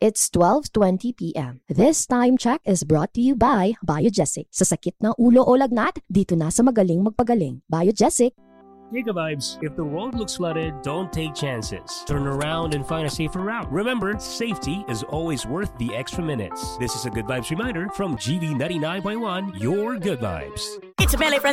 It's 12:20 p.m. This time check is brought to you by Biogesic. Sa sakit ng ulo o lagnat, dito na sa Magaling Magpagaling. Biogesic. Hey, Good Vibes. If the road looks flooded, don't take chances. Turn around and find a safer route. Remember, safety is always worth the extra minutes. This is a Good Vibes reminder from GV 99.1, your Good Vibes. It's a Melly Friends